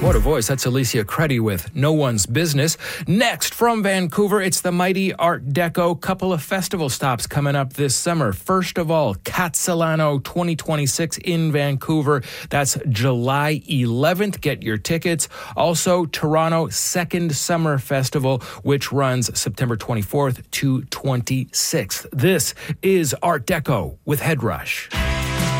What a voice. That's Alicia Credi with No One's Business. Next, from Vancouver, it's the mighty Art Deco. Couple of festival stops coming up this summer. First of all, Catalano 2026 in Vancouver. That's July 11th. Get your tickets. Also, Toronto Second Summer Festival, which runs September 24th to 26th. This is Art Deco with Head Rush.